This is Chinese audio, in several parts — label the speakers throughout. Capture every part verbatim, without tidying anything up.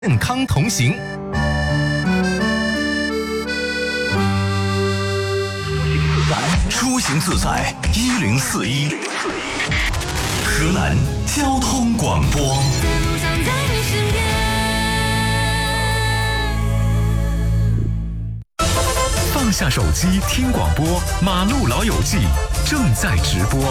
Speaker 1: 健康同行。出行自在一零四一，河南交通广播。放下手机听广播，马路老友记正在直播。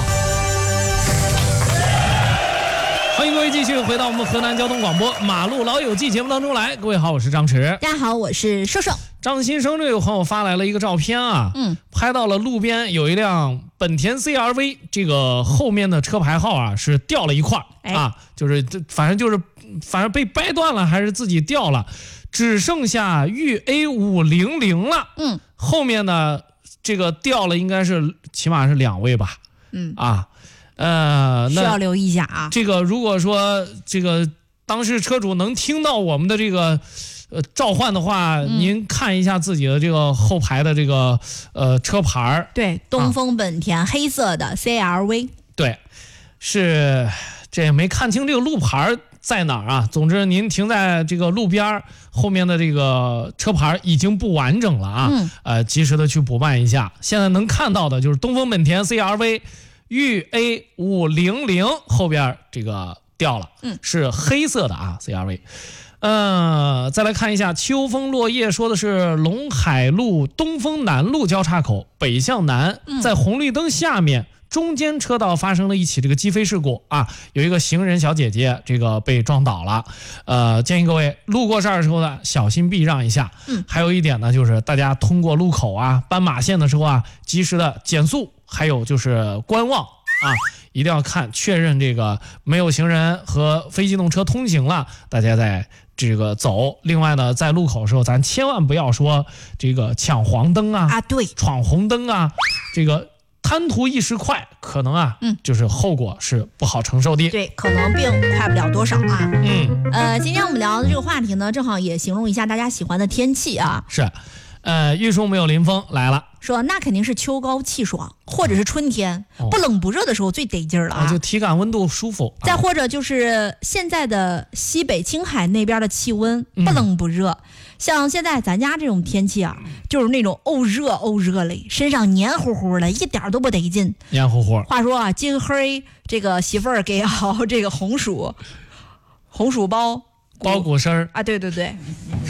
Speaker 2: 欢迎各位继续回到我们河南交通广播马路老友记节目当中来。各位好，我是张弛。
Speaker 3: 大家好，我是瘦瘦。
Speaker 2: 张新生这位朋友发来了一个照片啊，
Speaker 3: 嗯，
Speaker 2: 拍到了路边有一辆本田 C R V， 这个后面的车牌号啊是掉了一块、哎、啊，就是反正就是反正被掰断了，还是自己掉了，只剩下豫 A 五零零了。
Speaker 3: 嗯，
Speaker 2: 后面呢这个掉了应该是起码是两位吧。
Speaker 3: 嗯
Speaker 2: 啊。呃，
Speaker 3: 需要留意一下啊。
Speaker 2: 这个如果说这个当时车主能听到我们的这个呃召唤的话、嗯，您看一下自己的这个后排的这个呃车牌。
Speaker 3: 对，东风本田、啊、黑色的 C R V。
Speaker 2: 对，是这也没看清这个路牌在哪儿啊。总之，您停在这个路边后面的这个车牌已经不完整了啊。
Speaker 3: 嗯、
Speaker 2: 呃，及时的去补办一下。现在能看到的就是东风本田 C R V。豫 A 五零零后边这个掉了，
Speaker 3: 嗯，
Speaker 2: 是黑色的啊 C R V。呃，再来看一下秋风落叶，说的是陇海路东风南路交叉口北向南，在红绿灯下面中间车道发生了一起这个击飞事故啊，有一个行人小姐姐这个被撞倒了。呃，建议各位路过这儿的时候呢，小心避让一下。
Speaker 3: 嗯，
Speaker 2: 还有一点呢，就是大家通过路口啊、斑马线的时候啊，及时的减速。还有就是观望啊，一定要看确认这个没有行人和非机动车通行了，大家再这个走。另外呢，在路口的时候，咱千万不要说这个抢黄灯啊，
Speaker 3: 啊对，
Speaker 2: 闯红灯啊，这个贪图一时快，可能啊，
Speaker 3: 嗯，
Speaker 2: 就是后果是不好承受的。
Speaker 3: 对，可能并快不了多少啊。
Speaker 2: 嗯，
Speaker 3: 呃，今天我们聊的这个话题呢，正好也形容一下大家喜欢的天气啊。
Speaker 2: 是。呃，玉树没有临风来了，
Speaker 3: 说那肯定是秋高气爽，或者是春天、哦、不冷不热的时候最得劲儿了啊，
Speaker 2: 就体感温度舒服。
Speaker 3: 再或者就是现在的西北青海那边的气温不冷不热、嗯，像现在咱家这种天气啊，就是那种沤热沤热嘞，身上黏糊糊的，一点都不得劲，
Speaker 2: 黏糊糊。
Speaker 3: 话说啊，今黑这个媳妇儿给熬这个红薯，红薯包
Speaker 2: 包谷丝儿
Speaker 3: 啊，对对对。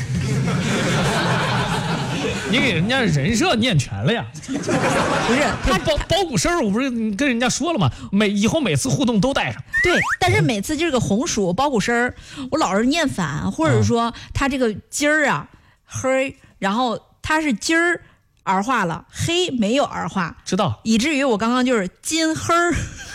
Speaker 2: 你给人家人设念全了呀？
Speaker 3: 不是，他
Speaker 2: 包包谷丝儿，我不是跟人家说了吗？每以后每次互动都带上。
Speaker 3: 对，但是每次这个红薯包谷丝儿，我老是念反，或者说他这个筋儿啊黑，然后他是筋儿儿化了，黑没有儿化，
Speaker 2: 知道？
Speaker 3: 以至于我刚刚就是金黑儿，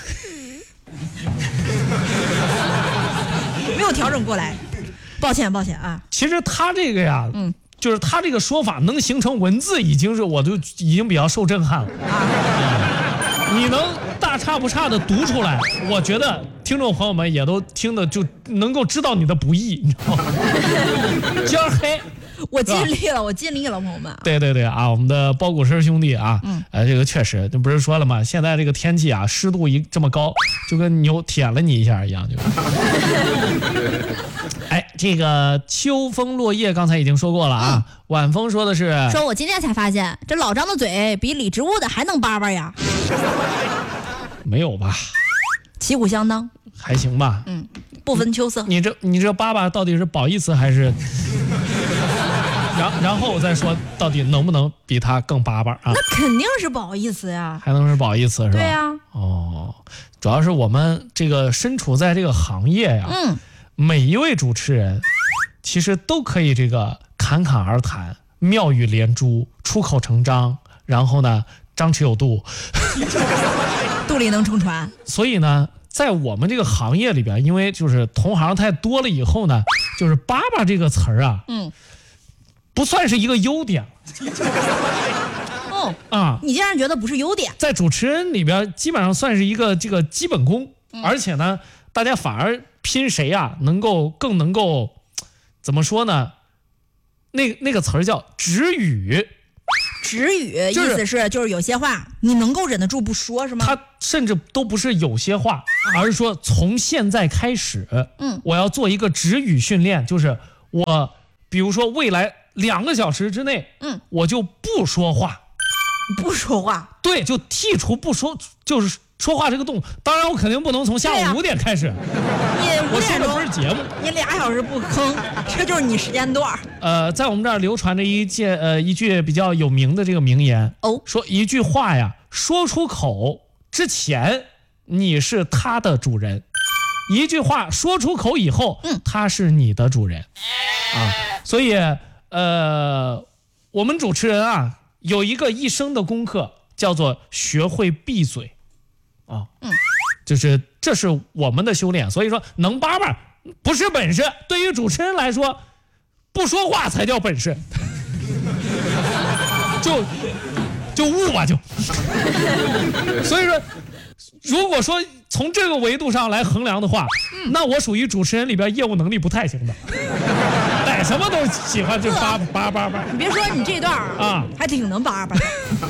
Speaker 3: 没有调整过来，抱歉抱歉啊。
Speaker 2: 其实他这个呀，嗯。就是他这个说法能形成文字，已经是我就已经比较受震撼了啊！你能大差不差的读出来，我觉得听众朋友们也都听的就能够知道你的不易，你知道吗？今儿黑，
Speaker 3: 我尽力了，我尽力了，朋友们。对
Speaker 2: 对对啊，我们的包谷丝兄弟啊，嗯，呃，这个确实，这不是说了吗？现在这个天气啊，湿度一这么高，就跟牛舔了你一下一样，就。哎，这个秋风落叶刚才已经说过了啊。嗯、晚风说的是，
Speaker 3: 说我今天才发现，这老张的嘴比李植物的还能叭叭呀。
Speaker 2: 没有吧？
Speaker 3: 旗鼓相当，
Speaker 2: 还行吧。
Speaker 3: 嗯，不分秋色。
Speaker 2: 你这你这叭叭到底是褒义词还是？然然后我再说，到底能不能比他更叭叭啊？
Speaker 3: 那肯定是褒义词呀。
Speaker 2: 还能是褒义词是吧？
Speaker 3: 对呀、啊。
Speaker 2: 哦，主要是我们这个身处在这个行业呀。
Speaker 3: 嗯。
Speaker 2: 每一位主持人其实都可以这个侃侃而谈，妙语连珠，出口成章，然后呢张弛有度，
Speaker 3: 肚里能撑船。
Speaker 2: 所以呢在我们这个行业里边，因为就是同行太多了以后呢，就是叭叭这个词儿啊，
Speaker 3: 嗯，
Speaker 2: 不算是一个优点。
Speaker 3: 哦
Speaker 2: 啊，
Speaker 3: 你竟然觉得不是优点？
Speaker 2: 在主持人里边基本上算是一个这个基本功、嗯、而且呢大家反而拼谁啊能够更能够怎么说呢，那那个词儿叫直语。
Speaker 3: 直语意思是就是有些话你能够忍得住不说是吗？
Speaker 2: 他甚至都不是有些话、啊、而是说从现在开始嗯，我要做一个直语训练，就是我比如说未来两个小时之内，
Speaker 3: 嗯，
Speaker 2: 我就不说话，
Speaker 3: 不说话，
Speaker 2: 对，就剔除不说，就是说话这个动作。当然，我肯定不能从下午五点开始，
Speaker 3: 你
Speaker 2: 我说的不是节目，
Speaker 3: 你俩小时不吭，这就是你时间段。
Speaker 2: 呃，在我们这儿流传着一件呃一句比较有名的这个名言
Speaker 3: 哦，
Speaker 2: 说一句话呀，说出口之前你是他的主人，一句话说出口以后，
Speaker 3: 嗯，
Speaker 2: 他是你的主人啊。所以呃，我们主持人啊有一个一生的功课，叫做学会闭嘴啊，
Speaker 3: 嗯，
Speaker 2: 就是这是我们的修炼。所以说能叭叭不是本事，对于主持人来说，不说话才叫本事。就就悟吧就。所以说，如果说从这个维度上来衡量的话，嗯、那我属于主持人里边业务能力不太行的，逮什么都喜欢就叭叭叭叭。
Speaker 3: 你别说你这段
Speaker 2: 啊，
Speaker 3: 还挺能叭叭的。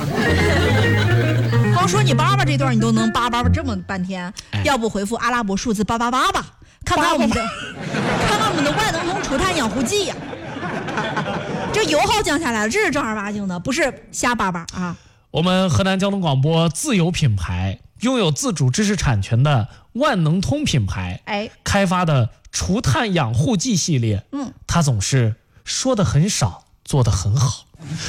Speaker 3: 光说你叭叭这段你都能叭叭叭这么半天，哎、要不回复阿拉伯数字八八八吧，看看我们的，看看我们的万能通除碳养护剂呀、啊。这油耗降下来了，这是正儿八经的，不是瞎叭叭啊。
Speaker 2: 我们河南交通广播自有品牌，拥有自主知识产权的万能通品牌，
Speaker 3: 哎，开
Speaker 2: 发的除碳养护剂系列，
Speaker 3: 嗯，
Speaker 2: 它总是说的很少，做的很好。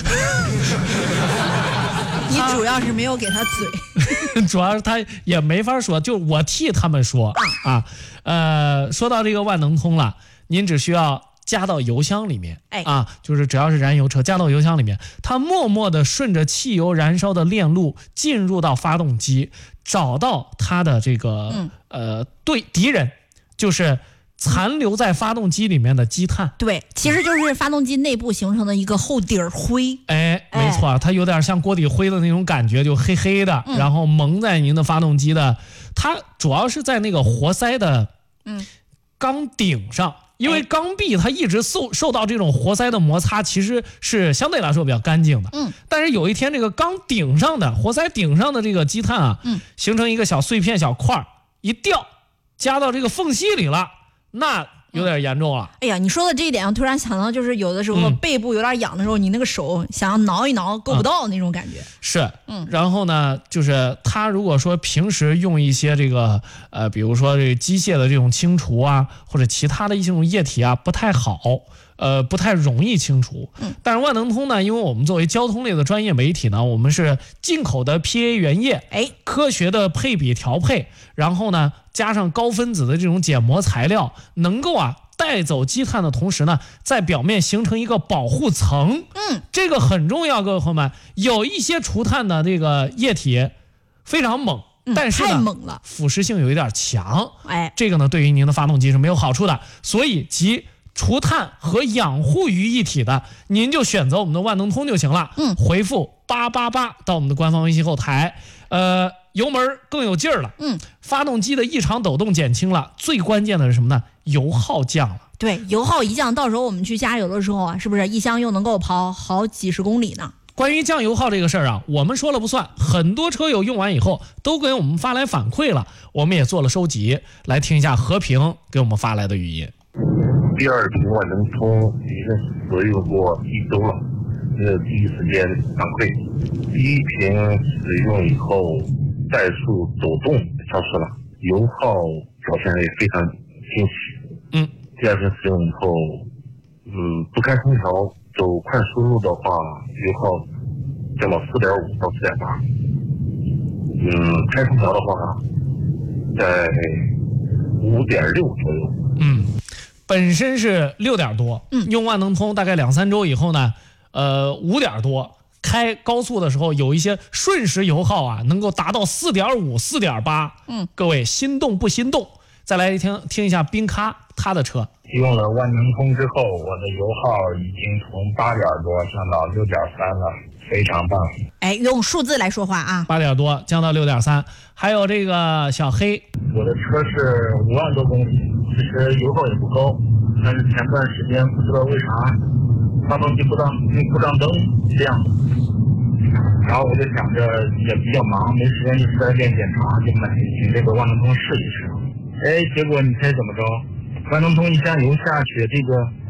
Speaker 3: 你主要是没有给他嘴，
Speaker 2: 主要是他也没法说，就我替他们说啊啊。呃，说到这个万能通了，您只需要加到油箱里面，
Speaker 3: 哎
Speaker 2: 啊，就是只要是燃油车加到油箱里面，它默默地顺着汽油燃烧的链路进入到发动机，找到它的这个、嗯、呃对敌人，就是残留在发动机里面的积碳。
Speaker 3: 对，其实就是发动机内部形成的一个厚底儿灰。
Speaker 2: 哎，没错、哎，它有点像锅底灰的那种感觉，就黑黑的，嗯、然后蒙在您的发动机的，它主要是在那个活塞的嗯缸顶上。因为缸壁它一直受受到这种活塞的摩擦，其实是相对来说比较干净的。
Speaker 3: 嗯，
Speaker 2: 但是有一天这个缸顶上的活塞顶上的这个积碳啊，
Speaker 3: 嗯，
Speaker 2: 形成一个小碎片小块一掉，夹到这个缝隙里了，那有点严重了。
Speaker 3: 哎呀，你说的这一点，我突然想到，就是有的时候背部有点痒的时候，嗯、你那个手想要挠一挠够不到那种感觉。嗯、
Speaker 2: 是，嗯。然后呢，就是他如果说平时用一些这个呃，比如说这个机械的这种清除啊，或者其他的一种液体啊，不太好，呃，不太容易清除。
Speaker 3: 嗯。
Speaker 2: 但是万能通呢，因为我们作为交通类的专业媒体呢，我们是进口的 P A 原液，
Speaker 3: 哎，
Speaker 2: 科学的配比调配，然后呢，加上高分子的这种减膜材料，能够啊。带走积碳的同时呢，在表面形成一个保护层，
Speaker 3: 嗯，
Speaker 2: 这个很重要，各位朋友们。有一些除碳的这个液体非常猛，
Speaker 3: 嗯、
Speaker 2: 但是呢，
Speaker 3: 太猛了，
Speaker 2: 腐蚀性有一点强，
Speaker 3: 哎，
Speaker 2: 这个呢，对于您的发动机是没有好处的。所以，集除碳和养护于一体的，您就选择我们的万能通就行了。
Speaker 3: 嗯，
Speaker 2: 回复八八八到我们的官方微信后台，呃。油门更有劲儿了，
Speaker 3: 嗯，
Speaker 2: 发动机的异常抖动减轻了，最关键的是什么呢？油耗降了。
Speaker 3: 对，油耗一降，到时候我们去加油的时候啊，是不是一箱又能够跑好几十公里呢？
Speaker 2: 关于降油耗这个事儿啊，我们说了不算，很多车友用完以后都给我们发来反馈了，我们也做了收集，来听一下和平给我们发来的语音。
Speaker 4: 第二瓶万能通已经使用过一周了，呃，第一时间反馈，第一瓶使用以后。怠速抖动消失了，油耗表现也非常清晰。
Speaker 2: 嗯，
Speaker 4: 第二瓶使用以后，嗯，不开空调走快速路的话，油耗降到四点五到四点八。嗯，开空调的话，在五点六左右。
Speaker 2: 嗯，本身是六点多，
Speaker 3: 嗯，
Speaker 2: 用万能通大概两三周以后呢，呃，五点多。开高速的时候，有一些瞬时油耗啊，能够达到四点五、四点八。
Speaker 3: 嗯，
Speaker 2: 各位心动不心动？再来听听一下冰咖他的车。
Speaker 5: 用了万能通之后，我的油耗已经从八点多降到六点三了，非常棒。
Speaker 3: 哎，用数字来说话啊，
Speaker 2: 八点多降到六点三。还有这个小黑，
Speaker 5: 我的车是五万多公里，其实油耗也不高，但是前段时间不知道为啥。发动机不当故障灯亮，然后我就想着也比较忙，没时间去四 S 店检查，就买请这个万能通试一试。哎，结果你猜怎么着？万能通一加油下去，这个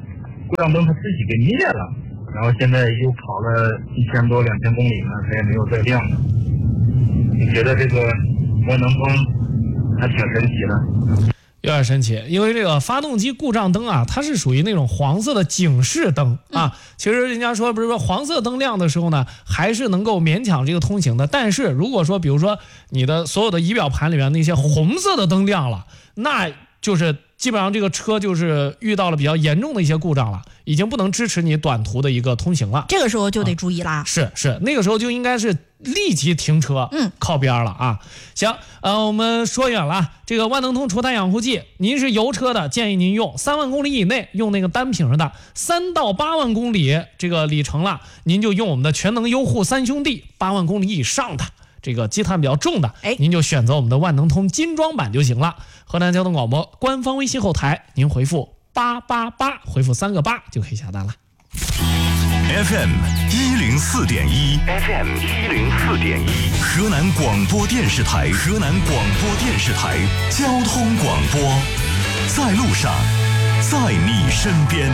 Speaker 5: 故障灯它自己给灭了，然后现在又跑了一千多两千公里了，它也没有再亮了。你觉得这个万能通还挺神奇的？
Speaker 2: 有点神奇，因为这个发动机故障灯啊，它是属于那种黄色的警示灯啊。嗯、其实人家说不是说黄色灯亮的时候呢，还是能够勉强这个通行的。但是如果说比如说你的所有的仪表盘里面那些红色的灯亮了，那就是基本上这个车就是遇到了比较严重的一些故障了，已经不能支持你短途的一个通行了。
Speaker 3: 这个时候就得注意啦。
Speaker 2: 啊、是是，那个时候就应该是立即停车，
Speaker 3: 嗯，
Speaker 2: 靠边了啊。行，呃，我们说远了，这个万能通除碳养护剂，您是油车的，建议您用三万公里以内用那个单瓶的，三到八万公里这个里程了，您就用我们的全能优护三兄弟，八万公里以上的。这个积碳比较重的，
Speaker 3: 哎，
Speaker 2: 您就选择我们的万能通精装版就行了。河南交通广播官方微信后台，您回复八八八，回复三个八就可以下单了。
Speaker 1: F M 一零四点一 ，F M 一零四点一，河南广播电视台，河南广播电视台交通广播，在路上，在你身边。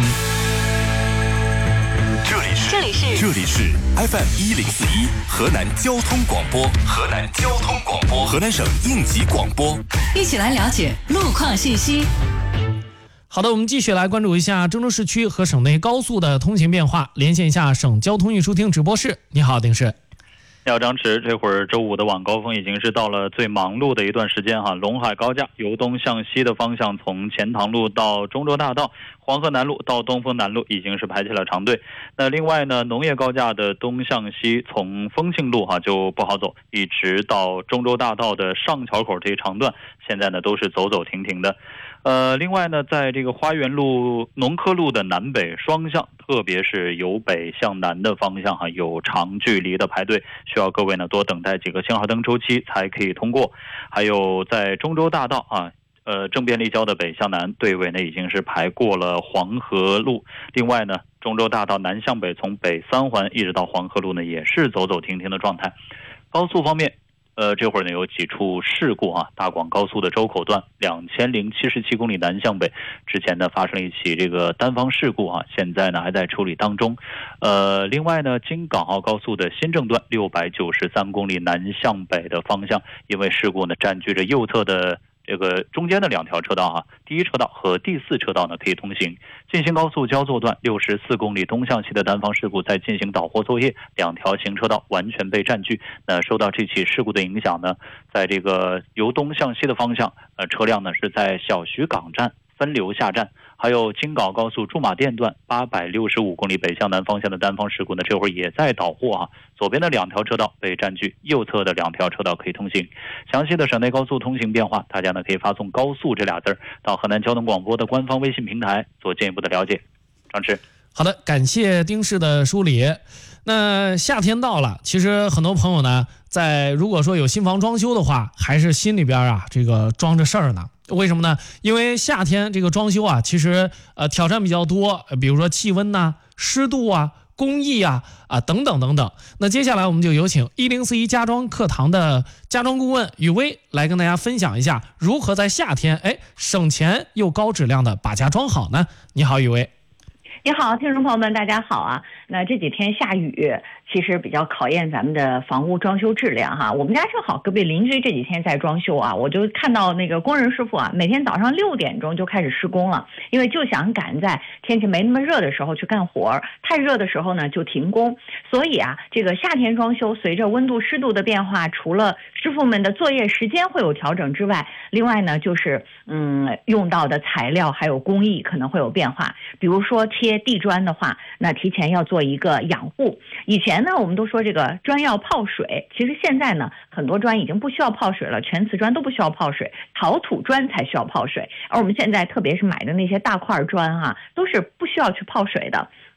Speaker 1: 这里是
Speaker 6: 这里是
Speaker 1: 这里是 F M 一零四一河南交通广播，河南交通广播，河南省应急广播，
Speaker 6: 一起来了解路况信息。
Speaker 2: 好的，我们继续来关注一下郑州市区和省内高速的通行变化，连线一下省交通运输厅直播室。你好，丁氏。
Speaker 7: 你好，张弛。这会儿周五的晚高峰已经是到了最忙碌的一段时间哈。陇海高架由东向西的方向，从钱塘路到中州大道、黄河南路到东风南路已经是排起了长队。那另外呢，农业高架的东向西，从丰庆路哈就不好走，一直到中州大道的上桥口这一长段，现在呢都是走走停停的。呃，另外呢，在这个花园路、农科路的南北双向，特别是由北向南的方向哈，有长距离的排队，需要各位呢多等待几个信号灯周期才可以通过。还有在中州大道啊，呃，正便立交的北向南队尾呢已经是排过了黄河路。另外呢，中州大道南向北，从北三环一直到黄河路呢，也是走走停停的状态。高速方面，呃，这会儿呢有几处事故啊，大广高速的周口段两千零七十七公里南向北，之前呢发生了一起这个单方事故啊，现在呢还在处理当中。呃，另外呢，京港澳高速的新郑段六百九十三公里南向北的方向，因为事故呢占据着右侧的这个中间的两条车道啊，第一车道和第四车道呢可以通行。晋兴高速焦作段六十四公里东向西的单方事故在进行导货作业，两条行车道完全被占据。那受到这起事故的影响呢，在这个由东向西的方向，呃，车辆呢是在小徐港站分流下站。还有京港高速驻马店段八百六十五公里北向南方向的单方事故呢，这会儿也在导货啊。左边的两条车道被占据，右侧的两条车道可以通行。详细的省内高速通行变化，大家呢可以发送高速这俩字到河南交通广播的官方微信平台做进一步的了解。张弛。
Speaker 2: 好的，感谢丁氏的梳理。那夏天到了，其实很多朋友呢，在如果说有新房装修的话，还是心里边啊这个装着事儿呢。为什么呢？因为夏天这个装修啊，其实呃挑战比较多，比如说气温呐、湿度啊、工艺啊啊等等等等。那接下来我们就有请一零四一家装课堂的家装顾问雨薇来跟大家分享一下，如何在夏天哎省钱又高质量的把家装好呢？你好，雨薇。
Speaker 8: 你好，听众朋友们，大家好啊！那这几天下雨，其实比较考验咱们的房屋装修质量哈。我们家正好隔壁邻居这几天在装修啊，我就看到那个工人师傅啊，每天早上六点钟就开始施工了，因为就想赶在天气没那么热的时候去干活，太热的时候呢就停工。所以啊，这个夏天装修随着温度湿度的变化，除了师傅们的作业时间会有调整之外，另外呢就是嗯用到的材料还有工艺可能会有变化。比如说贴地砖的话，那提前要做一个养护。以前呢我们都说这个砖要泡水，其实现在呢很多砖已经不需要泡水了，全瓷砖都不需要泡水，陶土砖才需要泡水。而我们现在特别是买的那些大块砖啊，都是不需要去泡水的。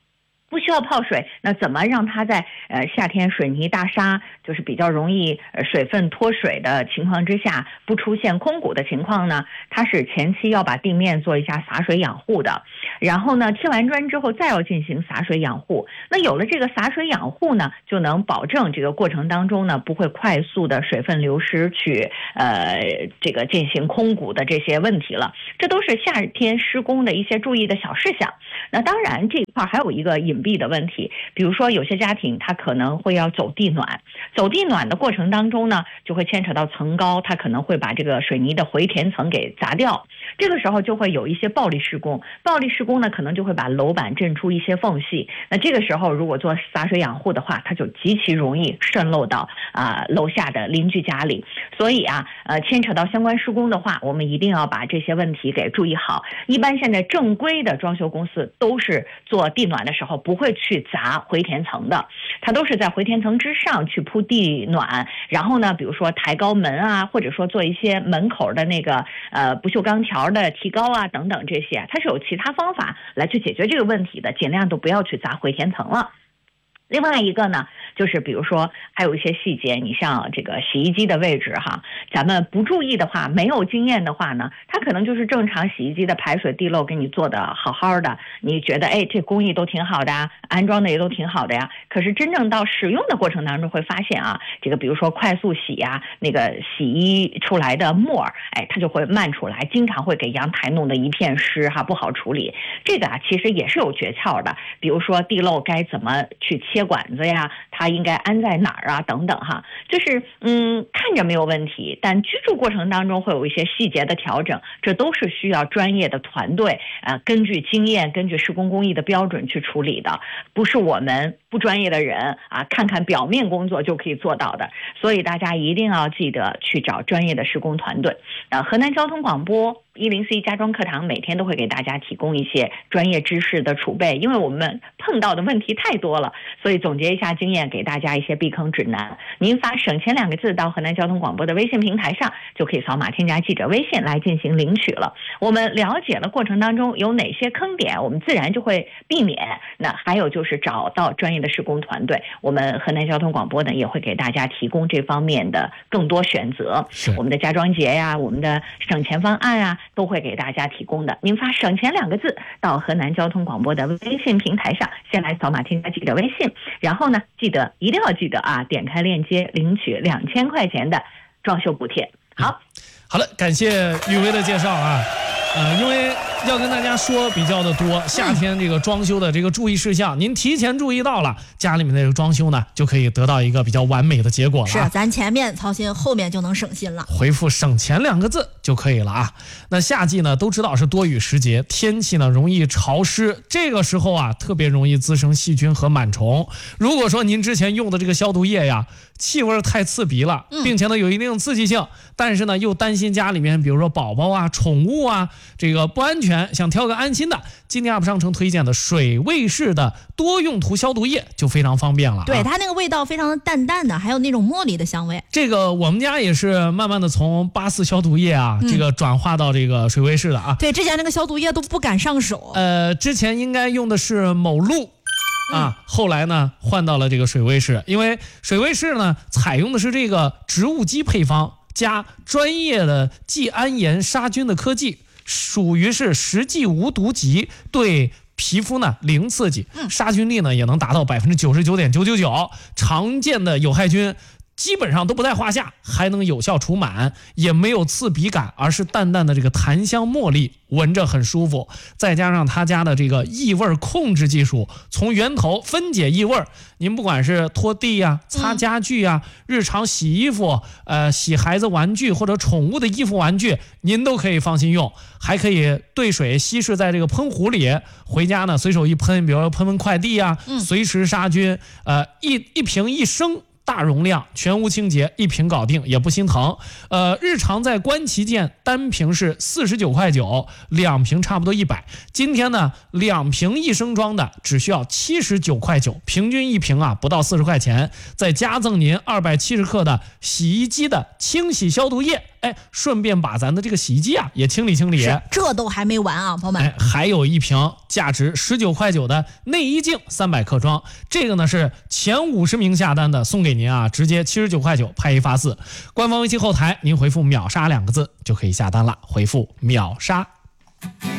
Speaker 8: 不需要泡水，那怎么让它在呃夏天水泥大沙就是比较容易呃水分脱水的情况之下不出现空谷的情况呢？它是前期要把地面做一下洒水养护的，然后呢贴完砖之后再要进行洒水养护。那有了这个洒水养护呢，就能保证这个过程当中呢不会快速的水分流失去呃这个进行空谷的这些问题了。这都是夏天施工的一些注意的小事项。那当然这一块还有一个隐蔽的问题，比如说有些家庭它可能会要走地暖，走地暖的过程当中呢，就会牵扯到层高，它可能会把这个水泥的回填层给砸掉，这个时候就会有一些暴力施工，暴力施工呢可能就会把楼板震出一些缝隙，那这个时候如果做洒水养护的话，它就极其容易渗漏到啊、呃、楼下的邻居家里。所以啊呃牵扯到相关施工的话，我们一定要把这些问题给注意好。一般现在正规的装修公司都是做地暖的时候不会去砸回填层的，它都是在回填层之上去铺地暖，然后呢比如说抬高门啊，或者说做一些门口的那个呃不锈钢条的提高啊等等，这些它是有其他方法来去解决这个问题的，尽量都不要去砸回填层了。另外一个呢，就是比如说还有一些细节，你像这个洗衣机的位置哈，咱们不注意的话，没有经验的话呢，它可能就是正常洗衣机的排水地漏给你做的好好的，你觉得哎这工艺都挺好的呀，安装的也都挺好的呀，可是真正到使用的过程当中会发现啊，这个比如说快速洗呀，那个洗衣出来的沫儿，哎它就会漫出来，经常会给阳台弄得一片湿哈，不好处理。这个啊其实也是有诀窍的，比如说地漏该怎么去切管子呀，它应该安在哪儿啊等等哈，就是嗯看着没有问题，但居住过程当中会有一些细节的调整，这都是需要专业的团队呃根据经验根据施工工艺的标准去处理的，不是我们不专业的人啊看看表面工作就可以做到的。所以大家一定要记得去找专业的施工团队。呃河南交通广播一零四一家装课堂每天都会给大家提供一些专业知识的储备，因为我们碰到的问题太多了，所以总结一下经验，给大家一些避坑指南。您发省钱两个字到河南交通广播的微信平台上，就可以扫码添加记者微信来进行领取了。我们了解了过程当中有哪些坑点，我们自然就会避免。那还有就是找到专业的施工团队，我们河南交通广播呢也会给大家提供这方面的更多选择。我们的家装节呀，我们的省钱方案啊，都会给大家提供的。您发省钱两个字到河南交通广播的微信平台上，先来扫码添加记者微信，然后呢记得一定要记得啊点开链接领取两千块钱的装修补贴。好
Speaker 2: 好了，感谢雨薇的介绍啊。呃，因为要跟大家说比较的多，夏天这个装修的这个注意事项，您提前注意到了，家里面的这个装修呢，就可以得到一个比较完美的结果了、啊。
Speaker 3: 是，咱前面操心，后面就能省心了。
Speaker 2: 回复“省钱”两个字就可以了啊。那夏季呢，都知道是多雨时节，天气呢容易潮湿，这个时候啊，特别容易滋生细菌和螨虫。如果说您之前用的这个消毒液呀，气味太刺鼻了，并且呢有一定刺激性，但是呢又担心家里面比如说宝宝啊、宠物啊这个不安全，想挑个安心的，今天 U P 商城推荐的水卫士的多用途消毒液就非常方便了、啊。
Speaker 3: 对，它那个味道非常的淡淡的，还有那种茉莉的香味。
Speaker 2: 这个我们家也是慢慢的从八四消毒液啊、嗯、这个转化到这个水卫士的啊。
Speaker 3: 对，之前那个消毒液都不敢上手。
Speaker 2: 呃，之前应该用的是某露。啊，后来呢换到了这个水卫士，因为水卫士呢采用的是这个植物基配方加专业的季铵盐杀菌的科技，属于是实际无毒级，对皮肤呢零刺激，杀菌力呢也能达到百分之九十九点九九九，常见的有害菌基本上都不在话下，还能有效除螨，也没有刺鼻感，而是淡淡的这个檀香茉莉，闻着很舒服。再加上他家的这个异味控制技术，从源头分解异味，您不管是拖地呀、擦家具呀、嗯、日常洗衣服、呃洗孩子玩具或者宠物的衣服玩具，您都可以放心用。还可以兑水稀释在这个喷壶里，回家呢随手一喷，比如说喷喷快递呀、嗯，随时杀菌。呃，一一瓶一升。 大容量，全屋清洁，一瓶搞定，也不心疼。呃，日常在观旗舰单瓶是四十九块九，两瓶差不多一百。今天呢，两瓶一升装的只需要七十九块九，平均一瓶啊不到四十块钱，再加赠您二百七十克的洗衣机的清洗消毒液，哎，顺便把咱的这个洗衣机啊也清理清理。
Speaker 3: 这都还没完啊，朋友们！
Speaker 2: 哎，还有一瓶价值十九块九的内衣镜三百克装，这个呢是前五十名下单的送给您啊，直接七十九块九拍一发四。官方微信后台您回复秒杀两个字就可以下单了，回复秒杀。